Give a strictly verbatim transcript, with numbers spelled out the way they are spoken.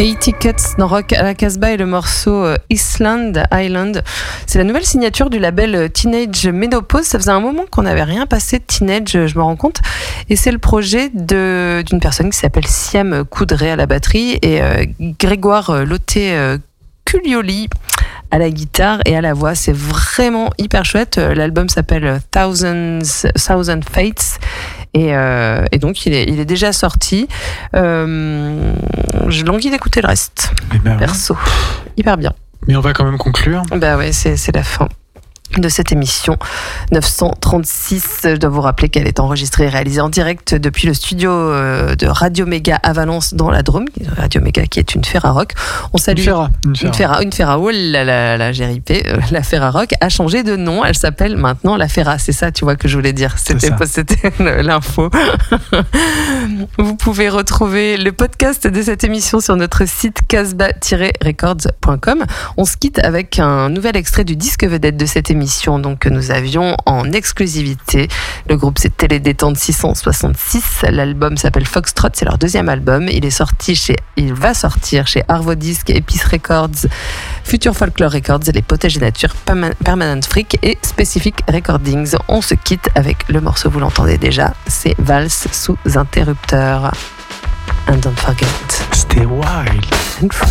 eighty Cuts dans Rock à la Casbah et le morceau Island Island. C'est la nouvelle signature du label Teenage Menopause. Ça faisait un moment qu'on n'avait rien passé de Teenage, je me rends compte. Et c'est le projet de, d'une personne qui s'appelle Siam Coudray à la batterie et euh, Grégoire Loté euh, Culioli à la guitare et à la voix. C'est vraiment hyper chouette. L'album s'appelle Thousands, Thousand Fates. Et, euh, et donc il est, il est déjà sorti. Euh, j'ai languis d'écouter le reste. Eh ben perso, ouais. Hyper bien. Mais on va quand même conclure. Bah ouais, c'est, c'est la fin de cette émission neuf cent trente-six. Je dois vous rappeler qu'elle est enregistrée et réalisée en direct depuis le studio de Radio Méga à Valence dans la Drôme. Radio Méga qui est une Ferrarock. On salue une Ferra, une Ferra. Une Ferra, une Ferra. Oh là là là, j'ai ripé. La Ferrarock a changé de nom. Elle s'appelle maintenant la Ferra. C'est ça, tu vois, que je voulais dire. C'était, c'était l'info. Vous pouvez retrouver le podcast de cette émission sur notre site casbah tiret records point com. On se quitte avec un nouvel extrait du disque vedette de cette émission. Donc, que nous avions en exclusivité. Le groupe, c'est Télédétente six cent soixante-six. L'album s'appelle Foxtrot, c'est leur deuxième album. Il est sorti chez, il va sortir chez Arvo Disc, Epice Records, Future Folklore Records, Les Potages et Nature, Permanent Freak et Specific Recordings. On se quitte avec le morceau, vous l'entendez déjà, c'est Valse sous interrupteur. And don't forget, stay wild and free.